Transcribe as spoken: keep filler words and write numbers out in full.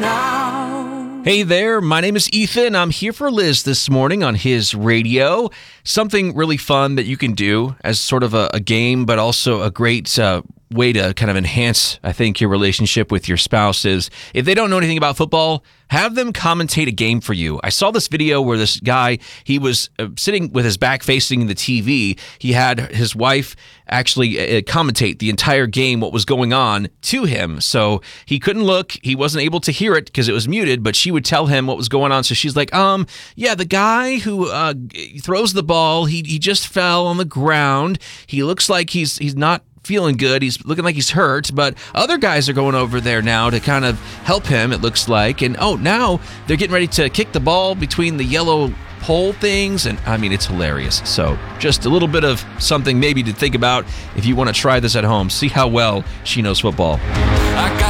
now. Hey there, my name is Ethan. I'm here for Liz this morning on his radio. Something really fun that you can do as sort of a, a game, but also a great uh, way to kind of enhance, I think, your relationship with your spouse is if they don't know anything about football, have them commentate a game for you. I saw this video where this guy, he was uh, sitting with his back facing the T V. He had his wife actually uh, commentate the entire game, what was going on to him. So he couldn't look. He wasn't able to hear it because it was muted, but she would tell him what was going on. So she's like, um, yeah, the guy who uh, throws the ball, he he just fell on the ground. He looks like he's he's not feeling good. He's looking like he's hurt, but other guys are going over there now to kind of help him, it looks like. And oh, now they're getting ready to kick the ball between the yellow pole things. And I mean, it's hilarious. So just a little bit of something maybe to think about if you want to try this at home. See how well she knows football. I got